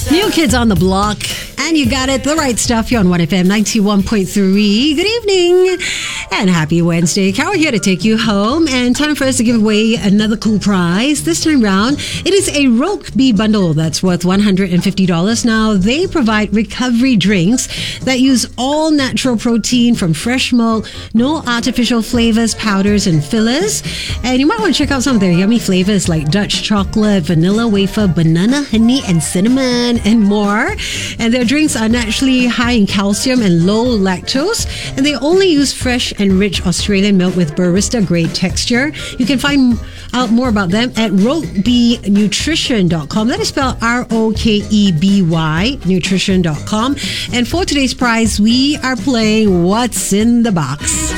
New Kids on the Block. And you got it, the right stuff. You're on 1FM 91.3. Good evening and happy Wednesday. Carol here to take you home, and time for us to give away another cool prize. This time round, it is a Roke Bee bundle that's worth $150. Now, they provide recovery drinks that use all natural protein from fresh milk, no artificial flavors, powders, and fillers. And you might want to check out some of their yummy flavors like Dutch chocolate, vanilla wafer, banana, honey, and cinnamon, and more. And their drinks are naturally high in calcium and low lactose, and they only use fresh and rich Australian milk with barista-grade texture. You can find out more about them at rokebeenutrition.com. That is spelled ROKEBY nutrition.com. And for today's prize, we are playing What's in the Box.